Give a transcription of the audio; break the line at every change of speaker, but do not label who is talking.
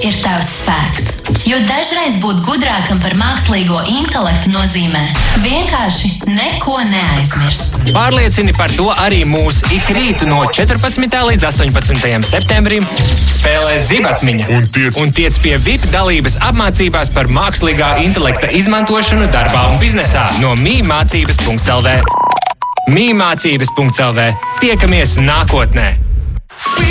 ir tavs spēks. Jo dažreiz būt gudrākam par mākslīgo intelektu nozīmē vienkārši neko neaizmirst.
Pārliecini par to arī mūs ik rītu no 14. līdz 18. septembrim spēlē Zibatmiņa un tiec pie VIP dalības apmācībās par mākslīgā intelekta izmantošanu darbā un biznesā no mīmācības.lv. Mīmācības.lv. Tiekamies nākotnē!